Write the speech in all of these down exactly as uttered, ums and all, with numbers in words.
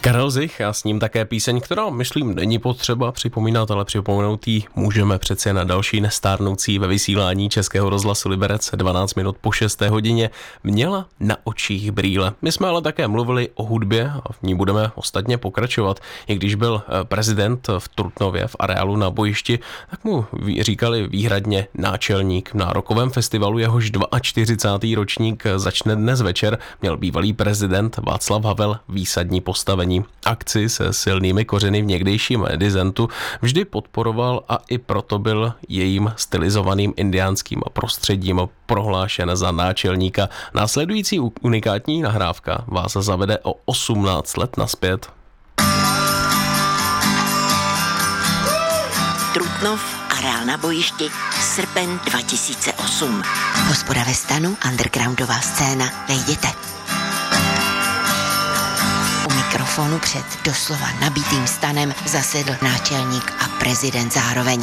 Karel Zich a s ním také píseň, která, myslím, není potřeba připomínat, ale připomenout jí můžeme přece na další nestárnoucí ve vysílání Českého rozhlasu Liberec dvanáct minut po šesté hodině. Měla na očích brýle. My jsme ale také mluvili o hudbě a v ní budeme ostatně pokračovat. I když byl prezident v Trutnově v areálu na bojišti, tak mu říkali výhradně náčelník. Na rokovém festivalu, jehož čtyřicátý druhý ročník začne dnes večer, měl bývalý prezident Václav Havel výsadní postavení. Akci se silnými kořeny v někdejším dizentu vždy podporoval a i proto byl jejím stylizovaným indiánským prostředím prohlášen za náčelníka. Následující unikátní nahrávka vás zavede o osmnáct let nazpět. Trutnov, areál na bojišti, srpen dva tisíce osm. Hospoda ve stanu, undergroundová scéna, nejděte. U mikrofonu před doslova nabitým stanem zasedl náčelník a prezident zároveň.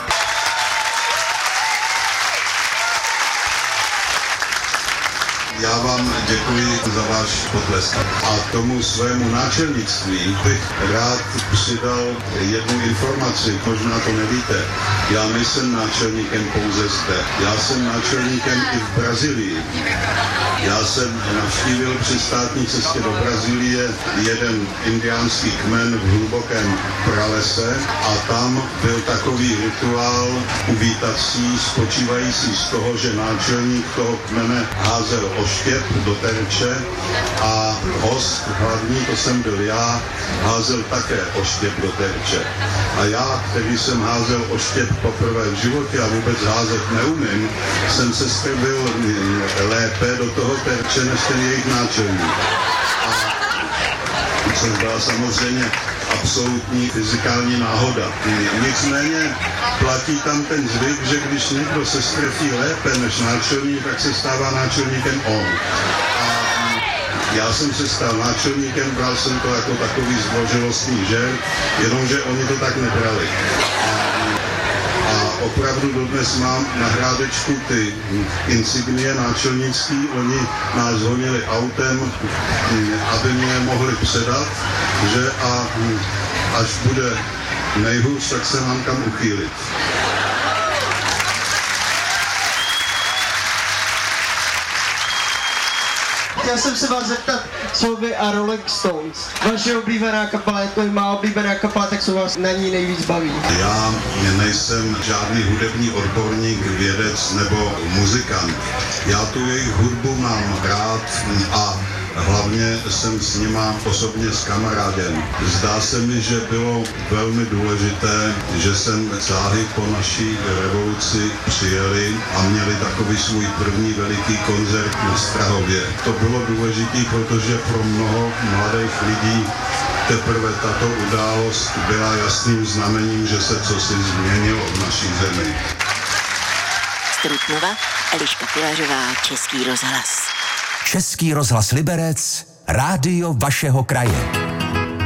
Já vám děkuji za váš potlesk. A tomu svému náčelnictví bych rád přidal jednu informaci, možná to nevíte. Já nejsem náčelníkem pouze zde, já jsem náčelníkem i v Brazílii. Já jsem navštívil při státní cestě do Brazílie jeden indiánský kmen v hlubokém pralese a tam byl takový rituál uvítací, spočívající z toho, že náčelník toho kmene házel oštěp do terče a host hlavní, to jsem byl já, házel také oštěp do terče. A já, který jsem házel oštěp poprvé v životě a vůbec házet neumím, jsem se strbil lépe do toho terče než ten jejich náčelník. A což byla samozřejmě absolutní fyzikální náhoda. Nicméně platí tam ten zvyk, že když někdo se strefí lépe než náčelník, tak se stává náčelníkem on. A já jsem se stal náčelníkem, bral jsem to jako takový zdvořilostní žert, jenomže oni to tak nebrali. A opravdu dodnes mám na hrádečku ty insignie náčelnický, oni nás honili autem, aby mě je mohli předat, že a až bude nejhůř, tak se mám kam uchýlit. Chtěl jsem se vás zeptat, co vy a Rolling Stones. Vaše oblíbená kapela, jako je má oblíbená kapela, tak co vás na ní nejvíc baví? Já nejsem žádný hudební odborník, vědec nebo muzikant. Já tu jejich hudbu mám rád a hlavně jsem s nima osobně s kamarádem. Zdá se mi, že bylo velmi důležité, že jsem záhy po naší revoluci přijeli a měli takový svůj první veliký koncert na Strahově. To bylo důležité, protože pro mnoho mladých lidí teprve tato událost byla jasným znamením, že se cosi změnilo v naší zemi. Z Trutnova Eliška Pilařová, Český rozhlas. Český rozhlas Liberec, rádio vašeho kraje.